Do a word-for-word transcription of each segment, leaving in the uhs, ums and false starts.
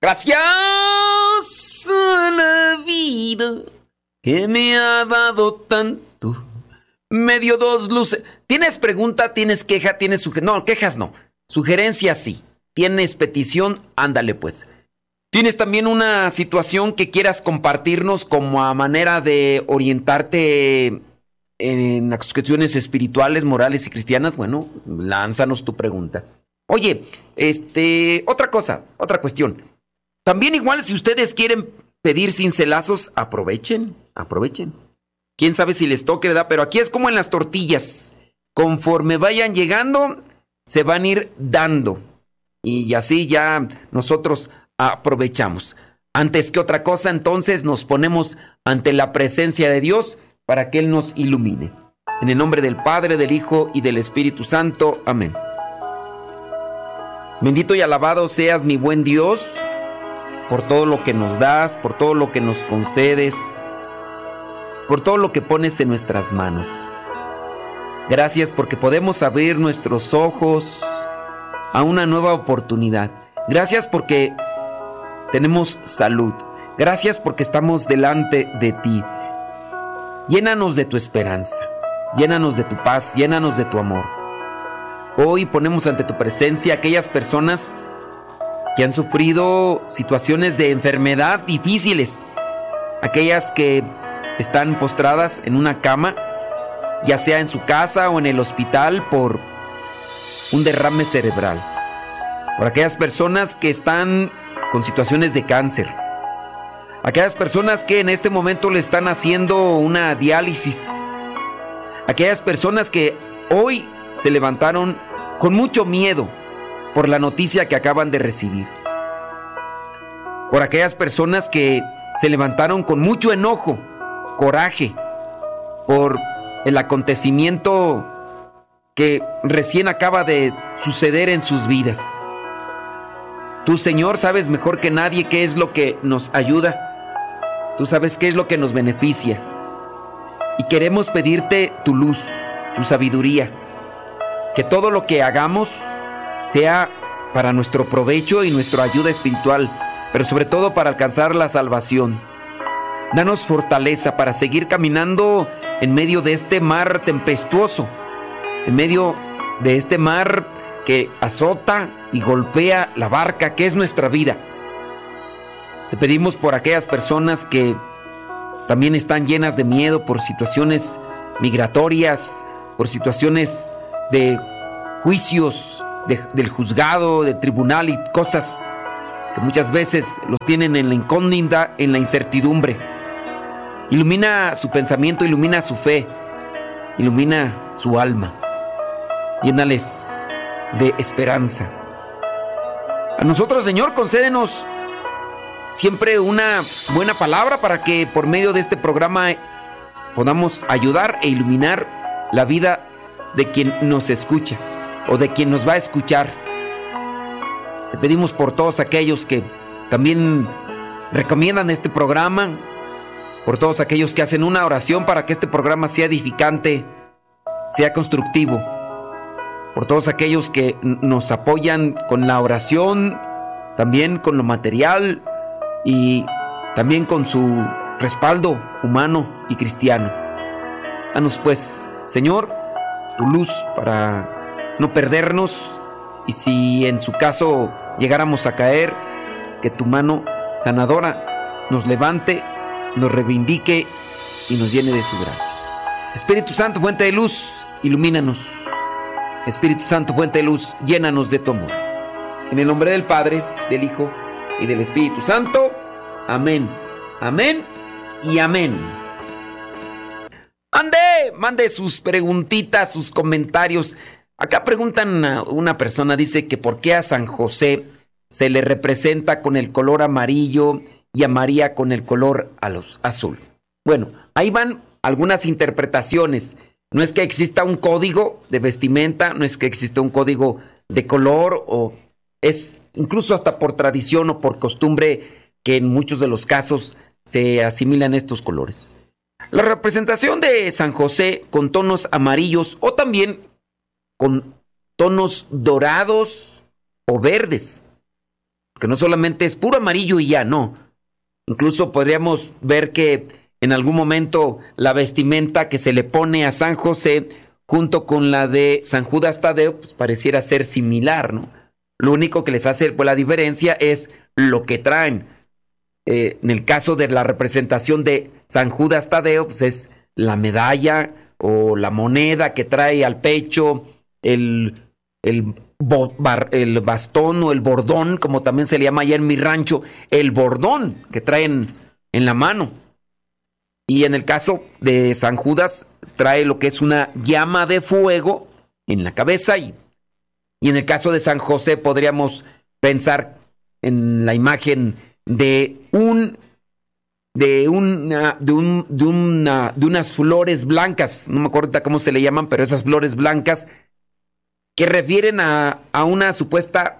Gracias a la vida que me ha dado tanto. Me dio dos luces. ¿Tienes pregunta? ¿Tienes queja? ¿Tienes sugerencia? No, quejas no. Sugerencias sí. ¿Tienes petición? Ándale pues. ¿Tienes también una situación que quieras compartirnos como a manera de orientarte en las cuestiones espirituales, morales y cristianas? Bueno, lánzanos tu pregunta. Oye, este, otra cosa, otra cuestión. También igual si ustedes quieren pedir cincelazos, aprovechen, aprovechen. Quién sabe si les toque, ¿verdad? Pero aquí es como en las tortillas. Conforme vayan llegando, se van a ir dando. Y así ya nosotros aprovechamos. Antes que otra cosa, entonces nos ponemos ante la presencia de Dios para que Él nos ilumine. En el nombre del Padre, del Hijo y del Espíritu Santo. Amén. Bendito y alabado seas, mi buen Dios, por todo lo que nos das, por todo lo que nos concedes, por todo lo que pones en nuestras manos. Gracias porque podemos abrir nuestros ojos a una nueva oportunidad. Gracias porque tenemos salud. Gracias porque estamos delante de ti. Llénanos de tu esperanza, llénanos de tu paz, llénanos de tu amor. Hoy ponemos ante tu presencia a aquellas personas que han sufrido situaciones de enfermedad difíciles, aquellas que están postradas en una cama, ya sea en su casa o en el hospital por un derrame cerebral, por aquellas personas que están con situaciones de cáncer, aquellas personas que en este momento le están haciendo una diálisis, aquellas personas que hoy se levantaron con mucho miedo por la noticia que acaban de recibir, por aquellas personas que se levantaron con mucho enojo, coraje, por el acontecimiento que recién acaba de suceder en sus vidas. Tú, Señor, sabes mejor que nadie qué es lo que nos ayuda. Tú sabes qué es lo que nos beneficia. Y queremos pedirte tu luz, tu sabiduría. Que todo lo que hagamos sea para nuestro provecho y nuestra ayuda espiritual, pero sobre todo para alcanzar la salvación. Danos fortaleza para seguir caminando en medio de este mar tempestuoso, en medio de este mar que azota y golpea la barca que es nuestra vida. Te pedimos por aquellas personas que también están llenas de miedo por situaciones migratorias, por situaciones de juicios, de, del juzgado, del tribunal y cosas que muchas veces los tienen en la incógnita, en la incertidumbre. Ilumina su pensamiento, ilumina su fe, ilumina su alma. Llénales de esperanza. A nosotros, Señor, concédenos siempre una buena palabra para que por medio de este programa podamos ayudar e iluminar la vida de quien nos escucha o de quien nos va a escuchar. Te pedimos por todos aquellos que también recomiendan este programa, por todos aquellos que hacen una oración para que este programa sea edificante, sea constructivo, por todos aquellos que nos apoyan con la oración, también con lo material y también con su respaldo humano y cristiano. Danos pues, Señor, tu luz para no perdernos, y si en su caso llegáramos a caer, que tu mano sanadora nos levante, nos reivindique y nos llene de su gracia. Espíritu Santo, fuente de luz, ilumínanos. Espíritu Santo, fuente de luz, llénanos de tu amor. En el nombre del Padre, del Hijo y del Espíritu Santo. Amén, amén y amén. Ande, mande sus preguntitas, sus comentarios. Acá preguntan a una persona, dice que por qué a San José se le representa con el color amarillo y a María con el color azul. Bueno, ahí van algunas interpretaciones. No es que exista un código de vestimenta, no es que exista un código de color, o es incluso hasta por tradición o por costumbre que en muchos de los casos se asimilan estos colores. La representación de San José con tonos amarillos o también con tonos dorados o verdes Que no solamente es puro amarillo y ya, no. Incluso podríamos ver que en algún momento la vestimenta que se le pone a San José junto con la de San Judas Tadeo, pues pareciera ser similar, ¿no? Lo único que les hace pues, la diferencia es lo que traen. Eh, en el caso de la representación de San Judas Tadeo, pues es la medalla o la moneda que trae al pecho, el, el, bo, bar, el bastón o el bordón, como también se le llama allá en mi rancho, el bordón que traen en la mano. Y en el caso de San Judas, trae lo que es una llama de fuego en la cabeza. Y, y en el caso de San José, podríamos pensar en la imagen de un de una de un de una de unas flores blancas, no me acuerdo cómo se le llaman, pero esas flores blancas que refieren a, a una supuesta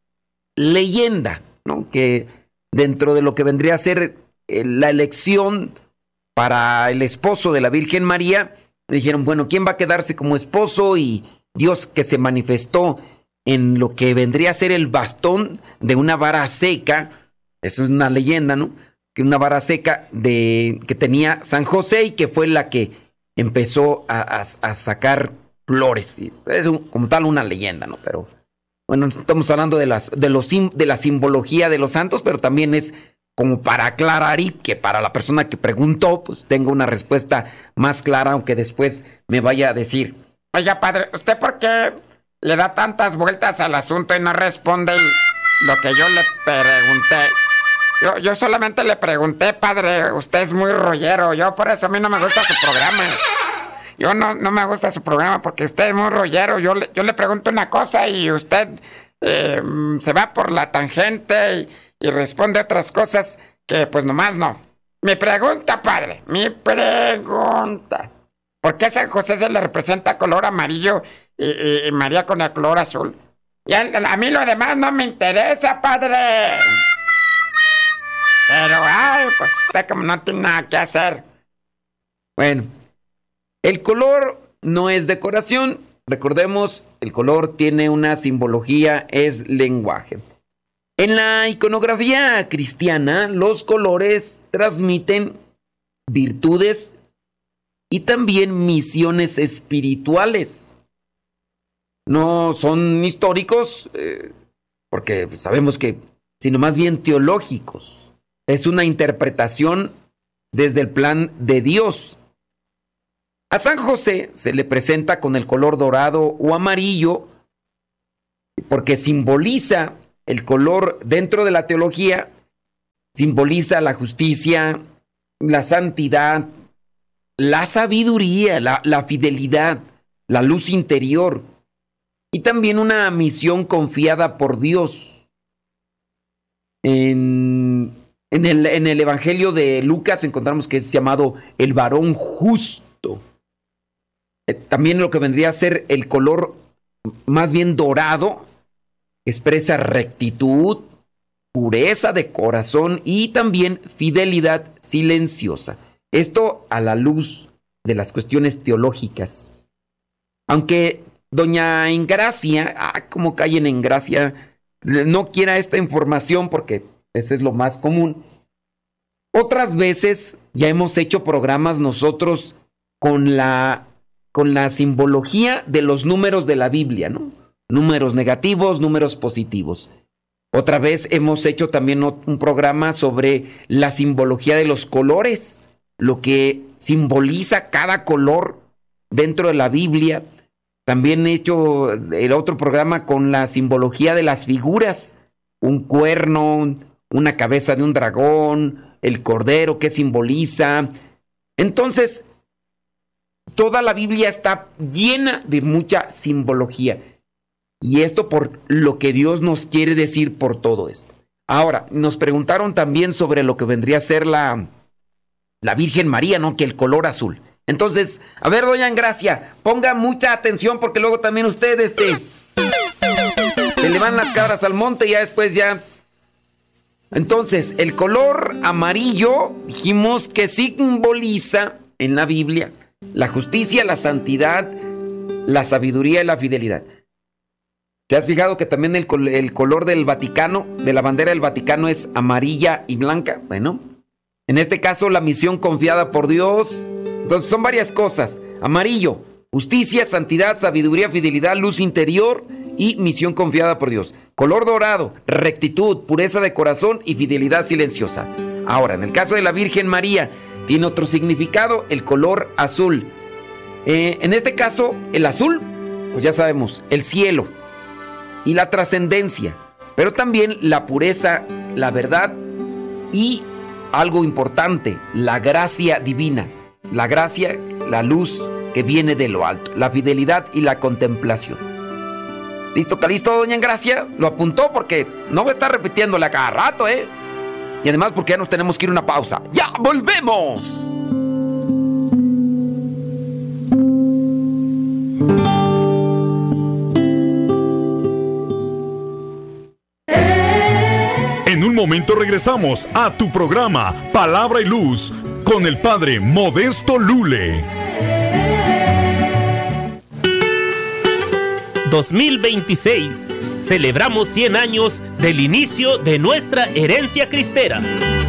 leyenda, ¿no? Que dentro de lo que vendría a ser eh, la elección para el esposo de la Virgen María, dijeron, bueno, ¿quién va a quedarse como esposo? Y Dios que se manifestó en lo que vendría a ser el bastón de una vara seca. Eso es una leyenda, ¿no? Que una vara seca de, que tenía San José y que fue la que empezó a, a, a sacar flores. Es un, como tal una leyenda, ¿no? Pero bueno, estamos hablando de, las, de, los, de la simbología de los santos, pero también es como para aclarar y que para la persona que preguntó, pues tenga una respuesta más clara, aunque después me vaya a decir, oiga, padre, ¿usted por qué le da tantas vueltas al asunto y no responde lo que yo le pregunté? Yo, yo solamente le pregunté, padre, usted es muy rollero, yo por eso a mí no me gusta su programa. Yo no, no me gusta su programa porque usted es muy rollero. Yo le, yo le pregunto una cosa y usted eh, se va por la tangente y, y responde otras cosas que pues nomás no. Mi pregunta, padre, mi pregunta. ¿Por qué San José se le representa color amarillo y, y, y María con el color azul? Y a, a mí lo demás no me interesa, padre. Pero, ay, pues usted como no tiene nada que hacer. Bueno, el color no es decoración. Recordemos, el color tiene una simbología, es lenguaje. En la iconografía cristiana, los colores transmiten virtudes y también misiones espirituales. No son históricos, eh, porque sabemos que, sino más bien teológicos. Es una interpretación desde el plan de Dios. A San José se le presenta con el color dorado o amarillo porque simboliza el color dentro de la teología, simboliza la justicia, la santidad, la sabiduría, la, la fidelidad, la luz interior y también una misión confiada por Dios. En, en, el, en el Evangelio de Lucas encontramos que es llamado el varón justo. También lo que vendría a ser el color más bien dorado expresa rectitud, pureza de corazón y también fidelidad silenciosa. Esto a la luz de las cuestiones teológicas. Aunque doña Ingracia, ah, como caen en gracia, no quiera esta información porque ese es lo más común. Otras veces ya hemos hecho programas nosotros con la con la simbología de los números de la Biblia, ¿no? Números negativos, números positivos. Otra vez hemos hecho también un programa sobre la simbología de los colores, lo que simboliza cada color dentro de la Biblia. También he hecho el otro programa con la simbología de las figuras, un cuerno, una cabeza de un dragón, el cordero que simboliza. Entonces, toda la Biblia está llena de mucha simbología. Y esto por lo que Dios nos quiere decir por todo esto. Ahora, nos preguntaron también sobre lo que vendría a ser la, la Virgen María, ¿no? Que el color azul. Entonces, a ver, doña Gracia, ponga mucha atención porque luego también usted, este, se le van las cabras al monte y ya después ya. Entonces, el color amarillo, dijimos que simboliza en la Biblia la justicia, la santidad, la sabiduría y la fidelidad. ¿Te has fijado que también el, el color del Vaticano, de la bandera del Vaticano, es amarilla y blanca? Bueno, en este caso la misión confiada por Dios. Entonces son varias cosas. Amarillo, justicia, santidad, sabiduría, fidelidad, luz interior y misión confiada por Dios. Color dorado, rectitud, pureza de corazón y fidelidad silenciosa. Ahora, en el caso de la Virgen María, tiene otro significado, el color azul. Eh, en este caso, el azul, pues ya sabemos, el cielo y la trascendencia, pero también la pureza, la verdad y algo importante, la gracia divina, la gracia, la luz que viene de lo alto, la fidelidad y la contemplación. ¿Listo, Calisto, doña Gracia? Lo apuntó porque no voy a estar repitiéndole cada rato, ¿eh? Y además porque ya nos tenemos que ir a una pausa. ¡Ya volvemos! En un momento regresamos a tu programa Palabra y Luz con el Padre Modesto Lule. dos mil veintiséis. Celebramos cien años del inicio de nuestra herencia cristera.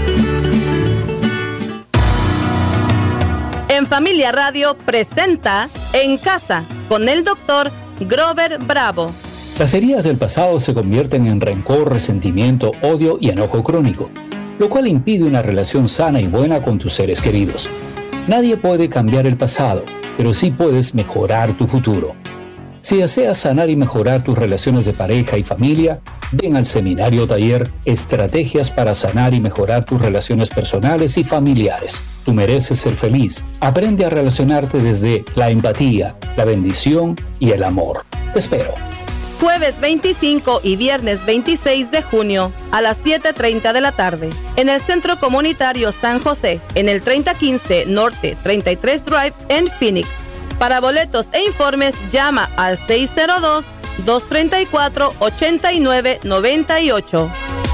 En Familia Radio presenta En Casa con el doctor Grover Bravo. Las heridas del pasado se convierten en rencor, resentimiento, odio y enojo crónico, lo cual impide una relación sana y buena con tus seres queridos. Nadie puede cambiar el pasado, pero sí puedes mejorar tu futuro. Si deseas sanar y mejorar tus relaciones de pareja y familia, ven al seminario taller Estrategias para sanar y mejorar tus relaciones personales y familiares. Tú mereces ser feliz. Aprende a relacionarte desde la empatía, la bendición y el amor. Te espero. Jueves veinticinco y viernes veintiséis de junio a las siete treinta de la tarde en el Centro Comunitario San José, en el treinta quince Norte treinta y tres Drive en Phoenix. Para boletos e informes llama al seis cero dos, dos tres cuatro, ocho nueve nueve ocho.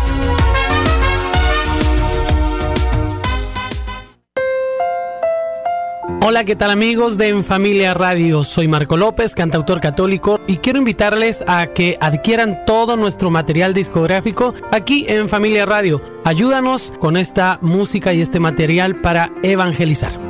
Hola, ¿qué tal amigos de En Familia Radio? Soy Marco López, cantautor católico, y quiero invitarles a que adquieran todo nuestro material discográfico aquí en Familia Radio. Ayúdanos con esta música y este material para evangelizar.